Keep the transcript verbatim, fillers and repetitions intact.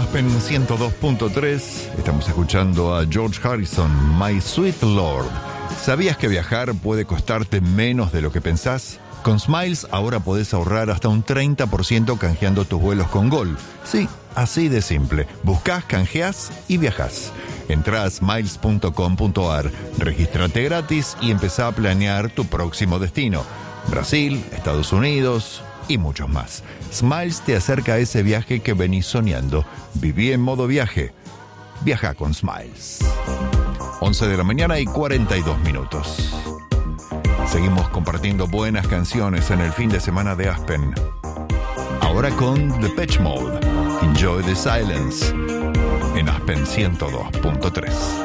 Aspen ciento dos punto tres. Estamos escuchando a George Harrison, My Sweet Lord. ¿Sabías que viajar puede costarte menos de lo que pensás? Con Smiles ahora podés ahorrar hasta un treinta por ciento canjeando tus vuelos con Gol. Sí, así de simple. Buscás, canjeás y viajás. Entrá a smiles punto com punto a r, regístrate gratis y empezá a planear tu próximo destino. Brasil, Estados Unidos y muchos más. Smiles te acerca a ese viaje que venís soñando. Viví en modo viaje. Viaja con Smiles. once de la mañana y cuarenta y dos minutos. Seguimos compartiendo buenas canciones en el fin de semana de Aspen. Ahora con Depeche Mode, Enjoy the Silence, en Aspen ciento dos punto tres.